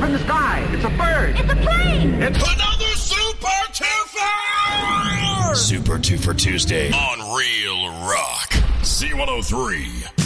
from the sky. It's a bird. It's a plane. It's another Super Twofer! Super Twofer Tuesday on Real Rock. Z103.